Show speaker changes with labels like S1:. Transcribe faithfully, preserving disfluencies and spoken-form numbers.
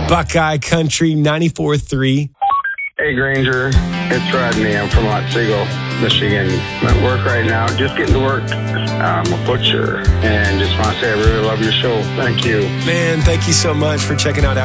S1: Buckeye Country ninety-four three.
S2: Hey, Granger. It's Rodney. I'm from Otsego, Michigan. I'm at work right now. Just getting to work. I'm a butcher. And just want to say I really love your show. Thank you.
S1: Man, thank you so much for checking out